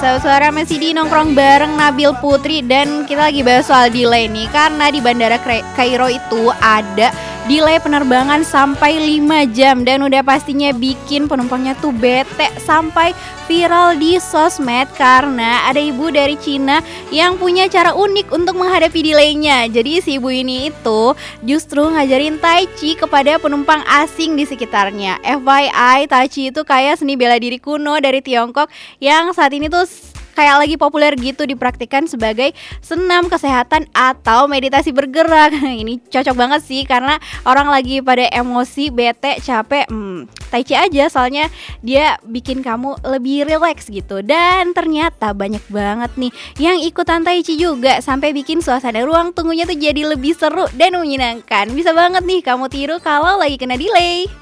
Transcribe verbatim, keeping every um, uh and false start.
Sahabat Suara masih di nongkrong bareng Nabil Putri. Dan kita lagi bahas soal delay nih. Karena di Bandara Kairo itu ada delay penerbangan sampai lima jam. Dan udah pastinya bikin penumpangnya tuh bete sampai viral di sosmed. Karena ada ibu dari Cina yang punya cara unik untuk menghadapi delaynya. Jadi si ibu ini itu justru ngajarin Tai Chi kepada penumpang asing di sekitarnya. F Y I, Tai Chi itu kayak seni bela diri kuno dari Tiongkok yang saat ini tuh kayak lagi populer gitu dipraktikkan sebagai senam kesehatan atau meditasi bergerak. Ini cocok banget sih karena orang lagi pada emosi, bete, capek. Hmm, Tai Chi aja soalnya dia bikin kamu lebih rileks gitu. Dan ternyata banyak banget nih yang ikutan Tai Chi juga sampai bikin suasana ruang tunggunya tuh jadi lebih seru dan menyenangkan. Bisa banget nih kamu tiru kalau lagi kena delay.